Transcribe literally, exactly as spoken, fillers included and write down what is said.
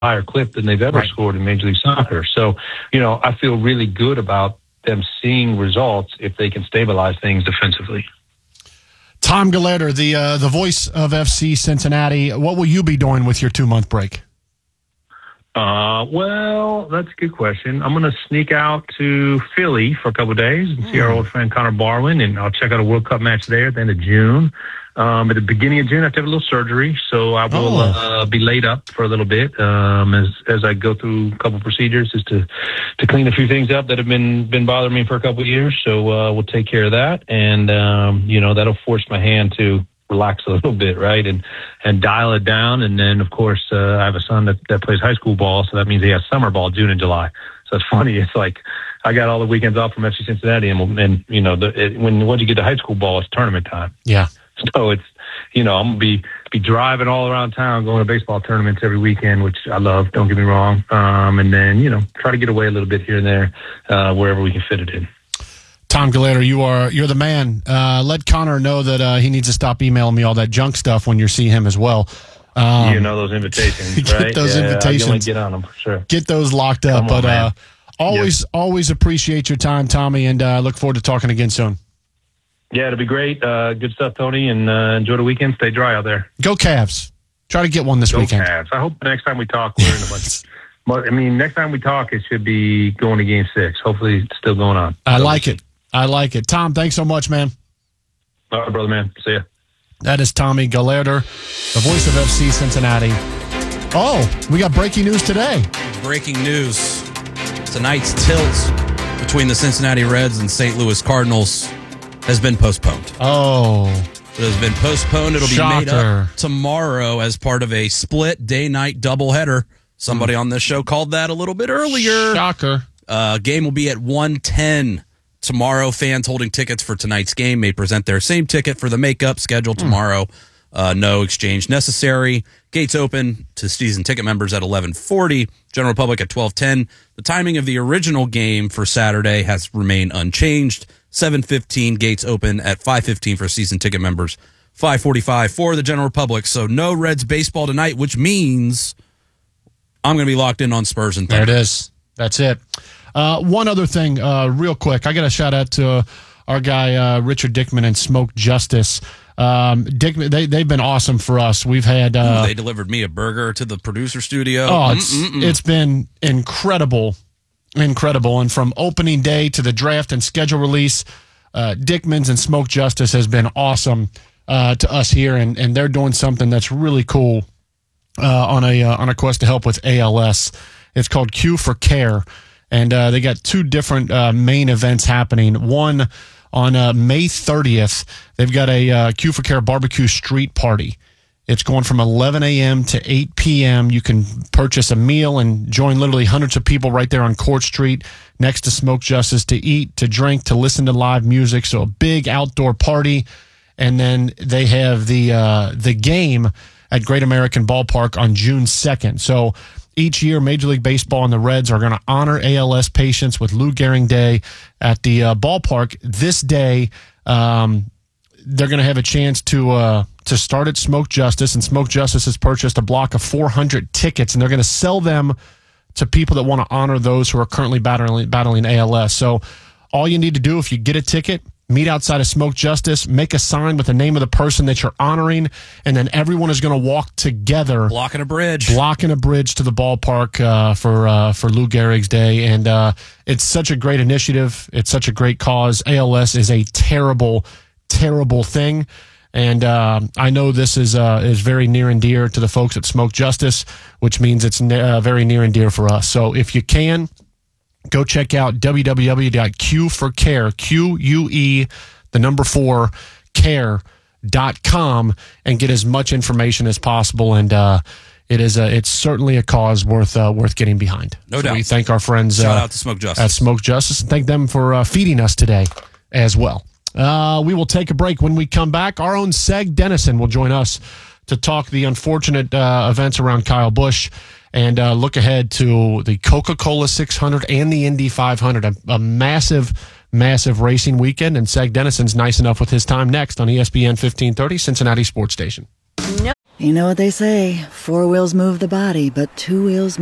higher clip than they've ever Right. scored in Major League Soccer. So, you know, I feel really good about them seeing results if they can stabilize things defensively. Tom Gallardo, the uh, the voice of F C Cincinnati, what will you be doing with your two-month break? Uh, well, that's a good question. I'm going to sneak out to Philly for a couple of days and see Mm. our old friend Connor Barwin, and I'll check out a World Cup match there at the end of June. Um, at the beginning of June, I have to have a little surgery, so I will Oh. uh, be laid up for a little bit um, as as I go through a couple of procedures, just to to clean a few things up that have been been bothering me for a couple of years. So uh, we'll take care of that, and um, you know that'll force my hand to relax a little bit, right, and and dial it down. And then, of course, uh, I have a son that, that plays high school ball, so that means he has summer ball June and July. So it's funny. It's like I got all the weekends off from F C Cincinnati, and, and you know, the, it, when once you get to high school ball, it's tournament time. Yeah. So it's, you know, I'm gonna be be driving all around town, going to baseball tournaments every weekend, which I love. Don't get me wrong. Um, and then, you know, try to get away a little bit here and there, uh, wherever we can fit it in. Tom Gallardo, you are you're the man. Uh, let Connor know that uh, he needs to stop emailing me all that junk stuff when you see him as well. Um, you know those invitations, get right? those yeah, invitations. I can get on them for sure. Get those locked up. Come on, but man. uh, always, always appreciate your time, Tommy, and uh, look forward to talking again soon. Yeah, it'll be great. Uh, good stuff, Tony, and uh, enjoy the weekend. Stay dry out there. Go Cavs. Try to get one this Go weekend. Cavs. I hope the next time we talk, we're in a bunch. But, I mean, next time we talk, it should be going to Game Six. Hopefully, it's still going on. I like it. I like it. Tom, thanks so much, man. All right, brother, man. See ya. That is Tommy Gallardo, the voice of F C Cincinnati. Oh, we got breaking news today. Breaking news. Tonight's tilt between the Cincinnati Reds and Saint Louis Cardinals has been postponed. Oh. It has been postponed. It'll Shocker. be made up tomorrow as part of a split day-night doubleheader. Somebody on this show called that a little bit earlier. Shocker. Uh, game will be at one ten tomorrow. Fans holding tickets for tonight's game may present their same ticket for the makeup scheduled tomorrow. Uh, no exchange necessary. Gates open to season ticket members at eleven forty. General public at twelve ten. The timing of the original game for Saturday has remained unchanged. seven fifteen. Gates open at five fifteen for season ticket members. five forty-five for the general public. So no Reds baseball tonight, which means I'm going to be locked in on Spurs and Thunder. There it is. That's it. Uh, one other thing, uh, real quick. I got a shout out to uh, our guy, uh, Richard Dickman and Smoke Justice. Um, Dickman, they, they've been awesome for us. We've had. Uh, Ooh, they delivered me a burger to the producer studio. Oh, it's, it's been incredible. Incredible. And from opening day to the draft and schedule release, uh, Dickman's and Smoke Justice has been awesome uh, to us here. And, and they're doing something that's really cool uh, on a uh, on a quest to help with A L S. It's called Q for Care. And uh, they got two different uh, main events happening. One on uh, May thirtieth, they've got a uh, Q for Care barbecue street party. It's going from eleven a.m. to eight p.m. You can purchase a meal and join literally hundreds of people right there on Court Street next to Smoke Justice to eat, to drink, to listen to live music. So a big outdoor party. And then they have the uh, the game at Great American Ballpark on June second. So each year, Major League Baseball and the Reds are going to honor A L S patients with Lou Gehrig Day at the uh, ballpark. This day, um, they're going to have a chance to uh, to start at Smoke Justice, and Smoke Justice has purchased a block of four hundred tickets, and they're going to sell them to people that want to honor those who are currently battling, battling A L S. So all you need to do, if you get a ticket, meet outside of Smoke Justice, make a sign with the name of the person that you're honoring, and then everyone is going to walk together. Blocking a bridge. Blocking a bridge to the ballpark uh, for uh, for Lou Gehrig's Day. And uh, it's such a great initiative. It's such a great cause. A L S is a terrible, terrible thing. And uh, I know this is uh, is very near and dear to the folks at Smoke Justice, which means it's ne- uh, very near and dear for us. So if you can, go check out w w w dot q for care, Q U E, the number four, care dot com, and get as much information as possible. And uh, it is a, it's certainly a cause worth uh, worth getting behind. No so doubt. We thank our friends Shout uh, out to Smoke Justice. at Smoke Justice, and thank them for uh, feeding us today as well. Uh, we will take a break. When we come back, our own Seg Dennison will join us to talk the unfortunate uh, events around Kyle Busch and uh, look ahead to the Coca-Cola six hundred and the Indy five hundred, a, a massive, massive racing weekend. And Seg Dennison's nice enough with his time next on E S P N fifteen thirty, Cincinnati Sports Station. No. You know what they say, four wheels move the body, but two wheels